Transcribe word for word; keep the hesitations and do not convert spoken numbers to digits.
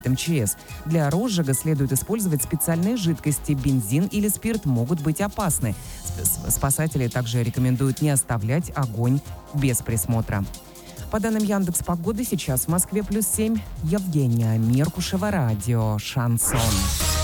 эм че эс. Для розжига следует использовать специальные жидкости. Бензин или спирт могут быть опасны. Спасатели также рекомендуют не оставлять огонь без присмотра. По данным Яндекс.Погоды, сейчас в Москве плюс семь. Евгения Меркушева, радио «Шансон».